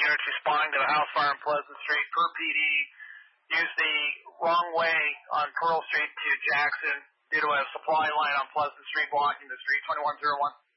units responding to the house fire on Pleasant Street per PD used the wrong way on Pearl Street to Jackson due to a supply line on Pleasant Street blocking the street, 2101.